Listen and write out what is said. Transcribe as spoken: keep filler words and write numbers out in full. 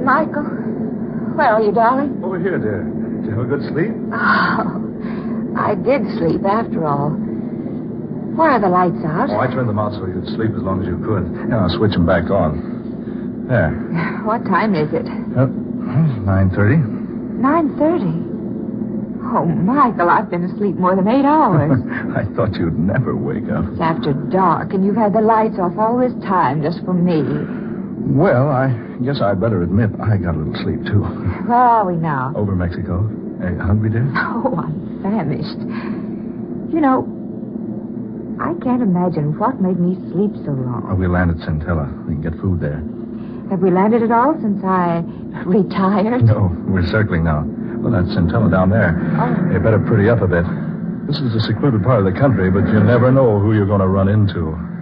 Michael. Where are you, darling? Over here, dear. Did you have a good sleep? Oh, I did sleep after all. Why are the lights out? Oh, I turned them out so you'd sleep as long as you could. Yeah, I'll switch them back on. There. What time is it? Uh, nine thirty. nine thirty? Oh, Michael, I've been asleep more than eight hours. I thought you'd never wake up. It's after dark, and you've had the lights off all this time just for me. Well, I guess I'd better admit I got a little sleep, too. Where are we now? Over Mexico. Hey, hungry, dear? Oh, I'm famished. You know, I can't imagine what made me sleep so long. Oh, we landed Centella. We can get food there. Have we landed at all since I retired? No, we're circling now. Well, that's Centella down there. Oh. You better pretty up a bit. This is a secluded part of the country, but you never know who you're going to run into.